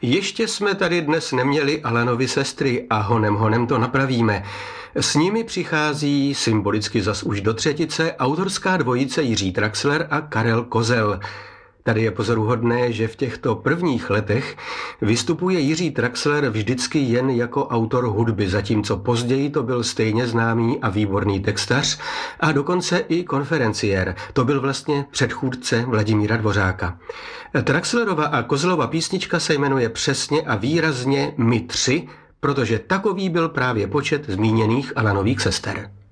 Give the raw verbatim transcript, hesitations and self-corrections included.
Ještě jsme tady dnes neměli Alanovy sestry a honem honem to napravíme. S nimi přichází symbolicky zas už do třetice autorská dvojice Jiří Traxler a Karel Kozel. Tady je pozoruhodné, že v těchto prvních letech vystupuje Jiří Traxler vždycky jen jako autor hudby, zatímco později to byl stejně známý a výborný textař a dokonce i konferenciér. To byl vlastně předchůdce Vladimíra Dvořáka. Traxlerova a Kozlova písnička se jmenuje přesně a výrazně My tři, protože takový byl právě počet zmíněných Alanových sester.